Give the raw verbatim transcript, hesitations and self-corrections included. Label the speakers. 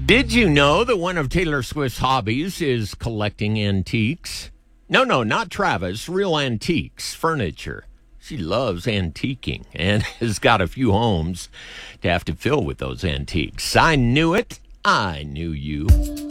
Speaker 1: Did you know that one of Taylor Swift's hobbies is collecting antiques? No, no, not Travis, real antiques, furniture. She loves antiquing and has got a few homes to have to fill with those antiques. I knew it. I knew you.